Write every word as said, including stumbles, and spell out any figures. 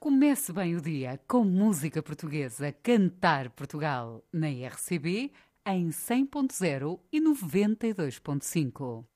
Comece bem o dia com música portuguesa, Cantar Portugal, na R C B, em cem ponto zero e noventa e dois ponto cinco.